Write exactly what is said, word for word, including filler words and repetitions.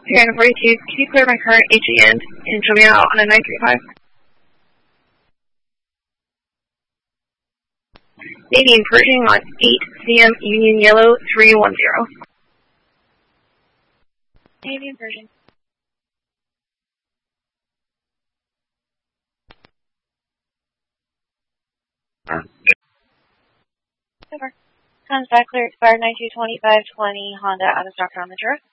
Sierra forty-two, can you clear my current H E N and show me out on a nine three five? Navy Pershing on eight C M Union Yellow three one zero. Navy Pershing. Over. Comes back clear expired nine two twenty-five twenty Honda out of stock on the truck.